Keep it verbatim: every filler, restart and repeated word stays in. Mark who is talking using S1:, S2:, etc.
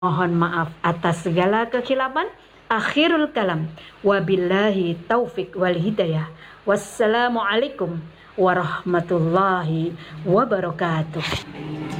S1: Mohon maaf atas segala kekhilafan. Akhirul kalam. Wabillahi taufik wal hidayah. Wassalamualaikum warahmatullahi wabarakatuh.